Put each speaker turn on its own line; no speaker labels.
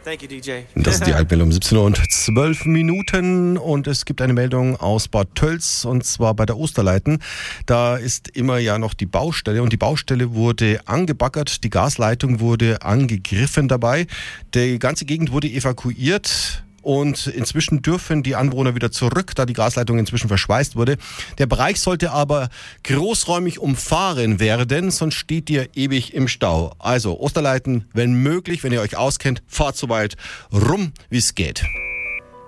Thank you, DJ.
Das ist die Eilmeldung um 17:12 und es gibt eine Meldung aus Bad Tölz und zwar bei der Osterleiten. Da ist immer ja noch die Baustelle und die Baustelle wurde angebaggert, die Gasleitung wurde angegriffen dabei. Die ganze Gegend wurde evakuiert. Und inzwischen dürfen die Anwohner wieder zurück, da die Gasleitung inzwischen verschweißt wurde. Der Bereich sollte aber großräumig umfahren werden, sonst steht ihr ewig im Stau. Also Osterleiten, wenn möglich, wenn ihr euch auskennt, fahrt so weit rum, wie es geht.